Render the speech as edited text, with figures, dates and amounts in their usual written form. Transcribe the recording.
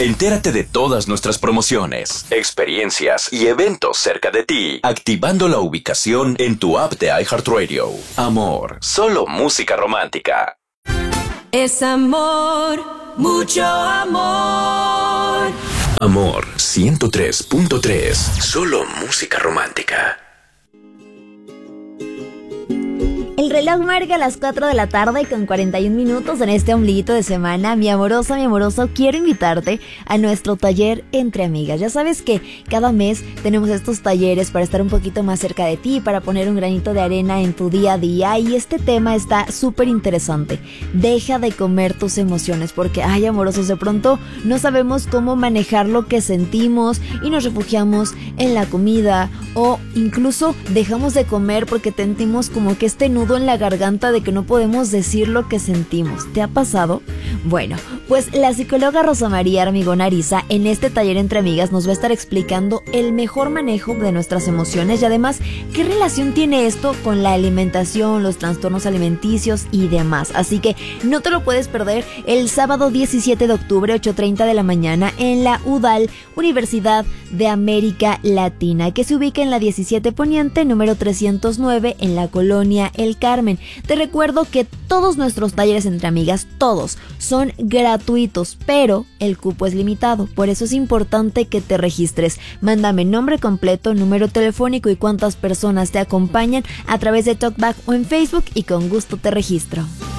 Entérate de todas nuestras promociones, experiencias y eventos cerca de ti, activando la ubicación en tu app de iHeartRadio. Amor, solo música romántica. Es amor, mucho amor. Amor 103.3, solo música romántica. El reloj marca las 4 de la tarde con 41 minutos en este ombliguito de semana. Mi amoroso, quiero invitarte a nuestro taller Entre Amigas. Ya sabes que cada mes tenemos estos talleres para estar un poquito más cerca de ti, para poner un granito de arena en tu día a día, y este tema está súper interesante. Deja de comer tus emociones, porque ay, amorosos, de pronto no sabemos cómo manejar lo que sentimos y nos refugiamos en la comida, o incluso dejamos de comer porque sentimos como que este nudo en la garganta de que no podemos decir lo que sentimos. ¿Te ha pasado? Bueno, pues la psicóloga Rosa María Armigón Ariza en este taller Entre Amigas nos va a estar explicando el mejor manejo de nuestras emociones y además qué relación tiene esto con la alimentación, los trastornos alimenticios y demás. Así que no te lo puedes perder el sábado 17 de octubre, 8:30 de la mañana, en la UDAL, Universidad de América Latina, que se ubica en la 17 Poniente, número 309, en la colonia El Carmen. Te recuerdo que todos nuestros talleres Entre Amigas, todos, son gratuitos, pero el cupo es limitado. Por eso es importante que te registres. Mándame nombre completo, número telefónico y cuántas personas te acompañan a través de TalkBack o en Facebook, y con gusto te registro.